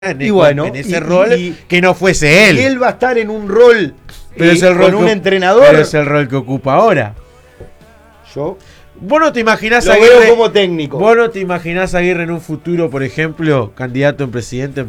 en ese rol que no fuese él. Y él va a estar en un rol, pero es el rol con un entrenador. Pero es el rol que ocupa ahora. Vos no te imaginás a Aguirre como técnico. Vos no te imaginás a Aguirre en un futuro, por ejemplo, candidato en presidente.